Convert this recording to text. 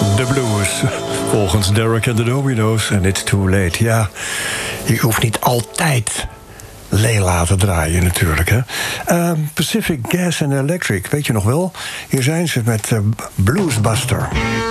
De blues, volgens Derek and the Dominoes. En It's Too Late. Ja, je hoeft niet altijd Leila te draaien natuurlijk. Hè? Pacific Gas and Electric, weet je nog wel? Hier zijn ze met Bluesbuster.